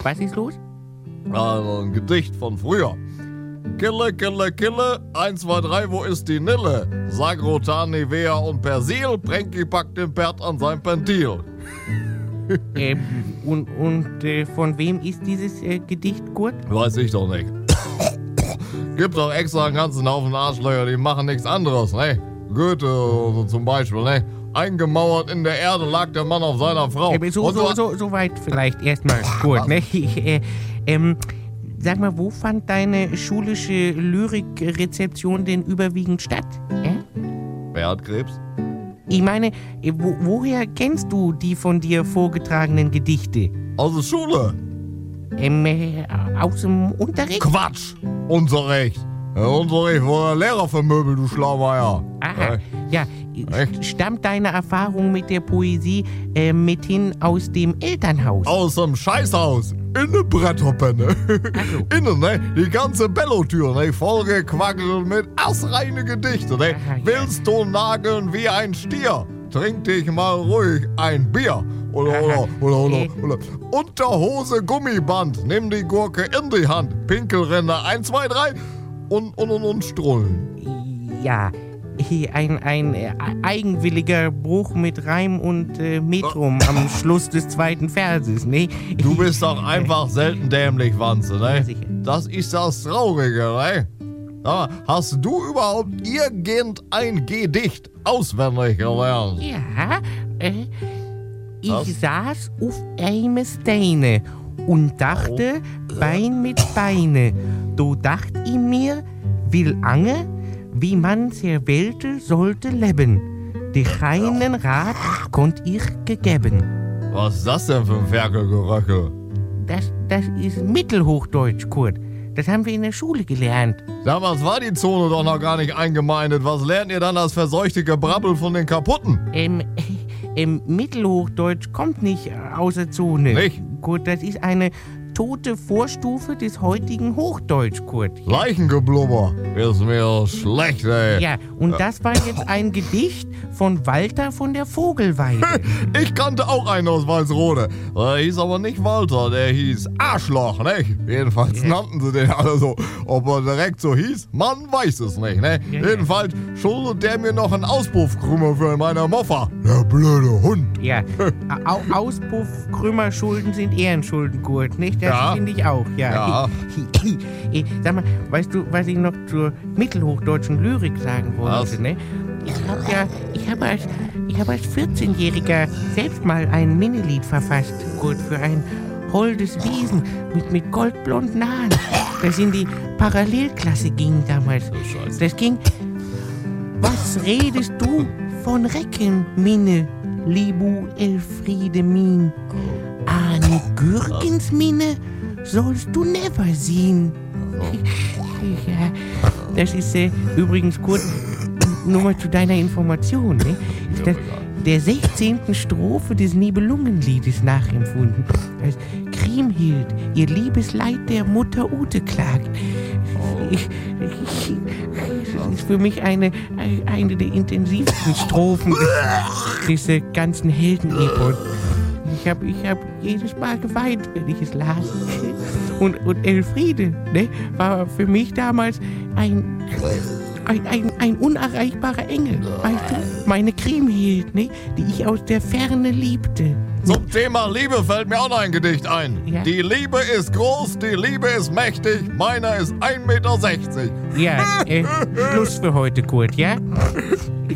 Was ist los? Also ein Gedicht von früher. Kille, Kille, Kille, 1, 2, 3, wo ist die Nille? Sagrotan, Nivea und Persil, Prenki packt den Bert an sein Pentil. Von wem ist dieses Gedicht, Kurt? Weiß ich doch nicht. Gibt doch extra einen ganzen Haufen Arschlöcher, die machen nichts anderes, ne? Goethe so zum Beispiel, ne? Eingemauert in der Erde lag der Mann auf seiner Frau. So weit vielleicht erstmal, Kurt, ne? Sag mal, wo fand deine schulische Lyrikrezeption denn überwiegend statt? Wer hat Krebs? Ich meine, woher kennst du die von dir vorgetragenen Gedichte? Aus der Schule. Aus dem Unterricht? Quatsch! Unterricht! Unterricht war der Lehrer vermöbelt, du Schlaumeier. Aha, ja. Echt? Stammt deine Erfahrung mit der Poesie mithin aus dem Elternhaus? Aus dem Scheißhaus. Innen Bretterpenne. So. Innen, ne? Die ganze Bellotür, ne? Vollgequackelt mit assreine Gedichte, ne? Aha, ja. Willst du nageln wie ein Stier? Trink dich mal ruhig ein Bier. Oder. Unterhose, Gummiband. Nimm die Gurke in die Hand. Pinkelränder 1, 2, 3 und Strullen. Ja, ein eigenwilliger Bruch mit Reim und Metrum am Schluss des zweiten Verses, ne? Du bist doch einfach selten dämlich, Wanze, ne? Ja, sicher. Das ist das Traurige, ne? Aber hast du überhaupt irgendein Gedicht auswendig gelernt? Ja, ich saß auf einem Steine und dachte, Bein mit Beine. Da dacht ich mir, will Ange, wie man der Welt sollte leben. Die keinen Rat konnt ich gegeben. Was ist das denn für ein Ferkelgeröckel? Das ist Mittelhochdeutsch, Kurt. Das haben wir in der Schule gelernt. Damals war die Zone doch noch gar nicht eingemeindet. Was lernt ihr dann das verseuchte Gebrabbel von den Kaputten? Mittelhochdeutsch kommt nicht aus der Zone. Nicht? Kurt, das ist eine tote Vorstufe des heutigen Hochdeutsch, Kurt. Leichengeblubber. Ist mir schlecht, ey. Ja, und das war jetzt ein Gedicht von Walter von der Vogelweide. Ich kannte auch einen aus Walsrode. Der hieß aber nicht Walter, der hieß Arschloch, ne? Jedenfalls nannten sie den alle so. Ob er direkt so hieß, man weiß es nicht, ne? Ja. Jedenfalls schuldet der mir noch einen Auspuffkrümmer für meine Moffa. Der blöde Hund. Ja, Auspuff-Krümmerschulden sind Ehrenschulden, Kurt, nicht? Das Ja. finde ich auch, ja. Sag mal, weißt du, was ich noch zur mittelhochdeutschen Lyrik sagen wollte, Was? ne? Ich habe als 14-Jähriger selbst mal ein Minilied verfasst, Kurt, für ein holdes Wesen mit goldblonden Haaren. Das in die Parallelklasse ging damals. Das ging, was redest du von Recken, Minne, Libu Elfriede Min? Eine Gürkensminne sollst du never sehen. Ja, das ist übrigens kurz, nur mal zu deiner Information, ne? Ist das der 16. Strophe des Nibelungenliedes nachempfunden. Als Kriemhild ihr Liebesleid der Mutter Ute klagt. Das ist für mich eine der intensivsten Strophen des ganzen Heldenepos. Ich hab jedes Mal geweint, wenn ich es las. Und Elfriede, ne, war für mich damals ein unerreichbarer Engel. Weißt du, meine Kriemhild, ne, die ich aus der Ferne liebte. Zum Thema Liebe fällt mir auch noch ein Gedicht ein. Ja? Die Liebe ist groß, die Liebe ist mächtig, meiner ist 1,60 Meter. Ja, Schluss für heute, Kurt, ja?